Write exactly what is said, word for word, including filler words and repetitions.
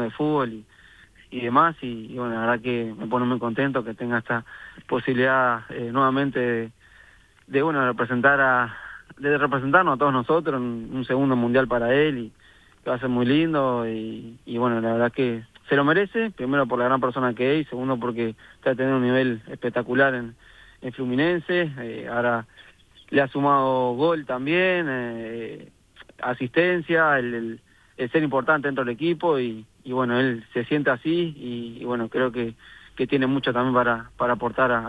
de fútbol y, y demás, y, y bueno, la verdad que me pone muy contento que tenga esta posibilidad eh, nuevamente de, de, bueno, representar a, de representarnos a todos nosotros en un segundo mundial para él, y que va a ser muy lindo, y, y bueno, la verdad que se lo merece, primero por la gran persona que es, y segundo porque está teniendo un nivel espectacular en, en Fluminense. Eh, ahora le ha sumado gol también, eh, asistencia, el, el, el ser importante dentro del equipo, y, y bueno, él se siente así, y, y bueno, creo que, que tiene mucho también para, para aportar a